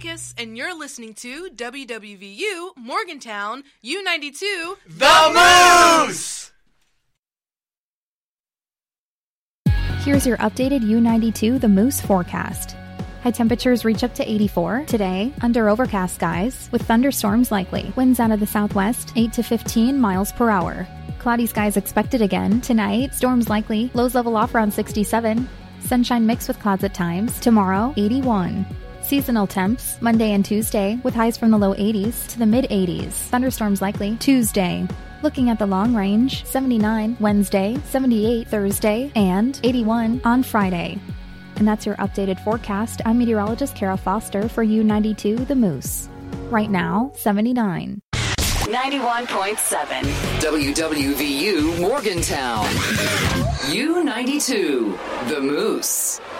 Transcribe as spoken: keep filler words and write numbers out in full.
Leviticus, and you're listening to W W V U Morgantown U ninety-two The Moose! Here's your updated U ninety-two The Moose forecast. High temperatures reach up to eighty-four today, under overcast skies, with thunderstorms likely. Winds out of the southwest, eight to fifteen miles per hour. Cloudy skies expected again tonight, storms likely, lows level off around sixty-seven. Sunshine mixed with clouds at times, tomorrow, eighty-one. Seasonal temps, Monday and Tuesday, with highs from the low eighties to the mid-eighties. Thunderstorms likely Tuesday. Looking at the long range, seventy-nine Wednesday, seventy-eight Thursday, and eighty-one on Friday. And that's your updated forecast. I'm meteorologist Kara Foster for U ninety-two The Moose. Right now, seventy-nine. ninety-one point seven W W V U Morgantown. U ninety-two The Moose.